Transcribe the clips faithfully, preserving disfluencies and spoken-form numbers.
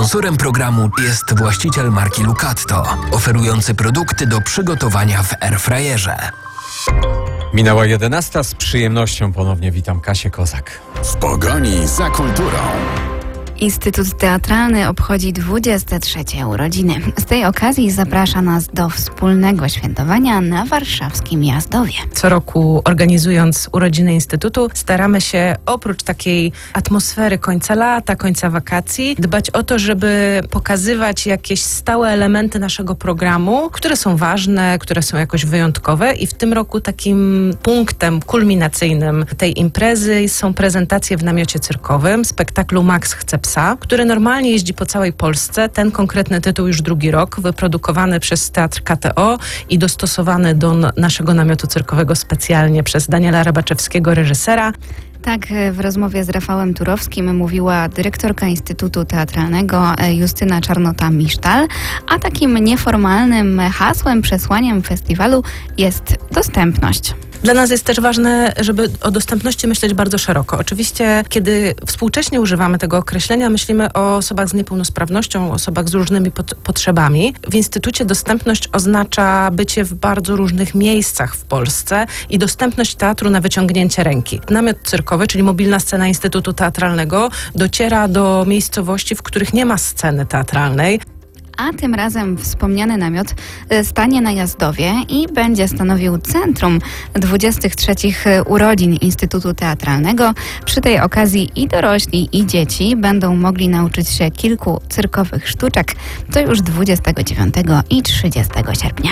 Sponsorem programu jest właściciel marki Lucatto, oferujący produkty do przygotowania w airfryerze. Minęła jedenasta, z przyjemnością ponownie witam Kasię Kozak. W pogoni za kulturą. Instytut Teatralny obchodzi dwudzieste trzecie urodziny. Z tej okazji zaprasza nas do wspólnego świętowania na warszawskim Jazdowie. Co roku, organizując urodziny Instytutu, staramy się oprócz takiej atmosfery końca lata, końca wakacji, dbać o to, żeby pokazywać jakieś stałe elementy naszego programu, które są ważne, które są jakoś wyjątkowe, i w tym roku takim punktem kulminacyjnym tej imprezy są prezentacje w namiocie cyrkowym spektaklu Max chce psa, który normalnie jeździ po całej Polsce. Ten konkretny tytuł już drugi rok, wyprodukowany przez Teatr K T O i dostosowany do n- naszego namiotu cyrkowego specjalnie przez Daniela Rybaczewskiego, reżysera. Tak w rozmowie z Rafałem Turowskim mówiła dyrektorka Instytutu Teatralnego Justyna Czarnota-Misztal, a takim nieformalnym hasłem, przesłaniem festiwalu jest dostępność. Dla nas jest też ważne, żeby o dostępności myśleć bardzo szeroko. Oczywiście, kiedy współcześnie używamy tego określenia, myślimy o osobach z niepełnosprawnością, o osobach z różnymi pot- potrzebami. W Instytucie dostępność oznacza bycie w bardzo różnych miejscach w Polsce i dostępność teatru na wyciągnięcie ręki. Namiot cyrkowy, czyli mobilna scena Instytutu Teatralnego, dociera do miejscowości, w których nie ma sceny teatralnej. A tym razem wspomniany namiot stanie na Jazdowie i będzie stanowił centrum dwudziestych trzecich urodzin Instytutu Teatralnego. Przy tej okazji i dorośli, i dzieci będą mogli nauczyć się kilku cyrkowych sztuczek. To już dwudziestego dziewiątego i trzydziestego sierpnia.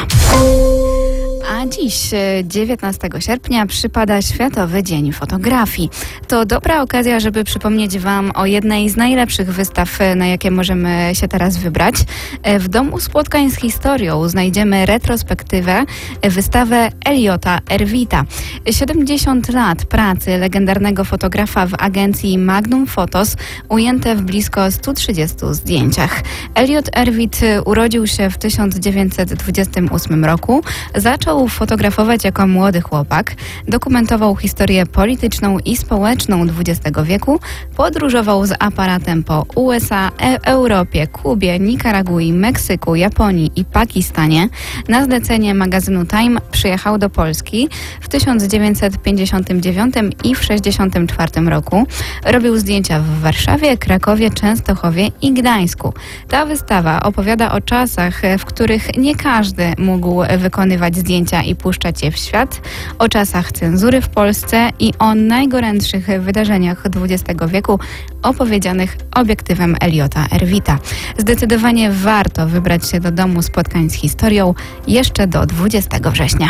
A dziś, dziewiętnastego sierpnia, przypada Światowy Dzień Fotografii. To dobra okazja, żeby przypomnieć Wam o jednej z najlepszych wystaw, na jakie możemy się teraz wybrać. W Domu Spotkań z Historią znajdziemy retrospektywę, wystawę Eliota Erwita. siedemdziesiąt lat pracy legendarnego fotografa w agencji Magnum Photos, ujęte w blisko stu trzydziestu zdjęciach. Eliot Erwit urodził się w tysiąc dziewięćset dwudziestym ósmym roku. Zaczął fotografować jako młody chłopak, dokumentował historię polityczną i społeczną dwudziestego wieku, podróżował z aparatem po U S A, e- Europie, Kubie, Nikaragui, Meksyku, Japonii i Pakistanie. Na zlecenie magazynu Time przyjechał do Polski w tysiąc dziewięćset pięćdziesiątym dziewiątym i w sześćdziesiątym czwartym roku. Robił zdjęcia w Warszawie, Krakowie, Częstochowie i Gdańsku. Ta wystawa opowiada o czasach, w których nie każdy mógł wykonywać zdjęcia i puszczać je w świat, o czasach cenzury w Polsce i o najgorętszych wydarzeniach dwudziestego wieku opowiedzianych obiektywem Eliota Erwita. Zdecydowanie warto wybrać się do Domu Spotkań z Historią jeszcze do dwudziestego września.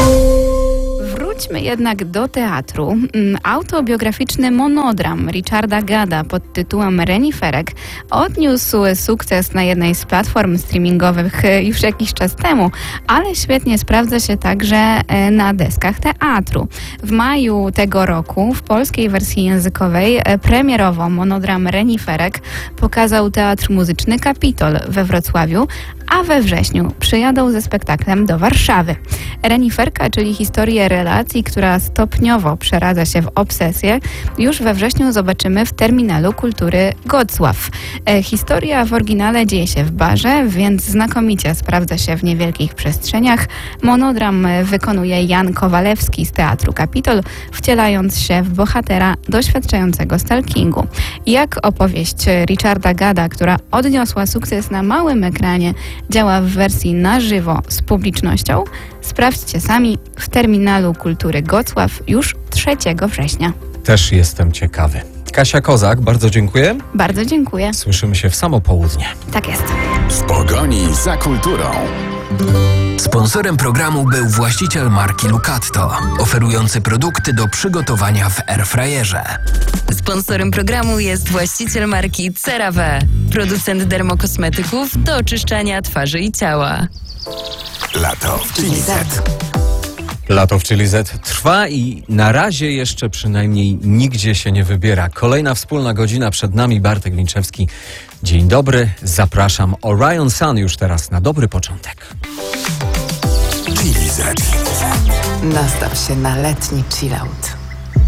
Wróćmy jednak do teatru. Autobiograficzny monodram Richarda Gadda pod tytułem Reniferek odniósł sukces na jednej z platform streamingowych już jakiś czas temu, ale świetnie sprawdza się także na deskach teatru. W maju tego roku w polskiej wersji językowej premierowo monodram Reniferek pokazał Teatr Muzyczny Kapitol we Wrocławiu, a we wrześniu przyjadą ze spektaklem do Warszawy. Reniferka, czyli historię relacji, która stopniowo przeradza się w obsesję, już we wrześniu zobaczymy w Terminalu Kultury Gocław. E, historia w oryginale dzieje się w barze, więc znakomicie sprawdza się w niewielkich przestrzeniach. Monodram wykonuje Jan Kowalewski z Teatru Kapitol, wcielając się w bohatera doświadczającego stalkingu. Jak opowieść Richarda Gadda, która odniosła sukces na małym ekranie, działa w wersji na żywo z publicznością? Sprawdźcie sami w Terminalu Kultury Gocław już trzeciego września. Też jestem ciekawy. Kasia Kozak, bardzo dziękuję. Bardzo dziękuję. Słyszymy się w samo południe. Tak jest. W pogoni za kulturą. Sponsorem programu był właściciel marki Lucatto, oferujący produkty do przygotowania w airfryerze. Sponsorem programu jest właściciel marki CeraVe, producent dermokosmetyków do oczyszczania twarzy i ciała. Lato w Chili Z. Lato w Chili Z trwa i na razie jeszcze przynajmniej nigdzie się nie wybiera. Kolejna wspólna godzina przed nami. Bartek Linczewski. Dzień dobry, zapraszam. Orion Sun już teraz na dobry początek. Chili Z. Nastaw się na letni chillout.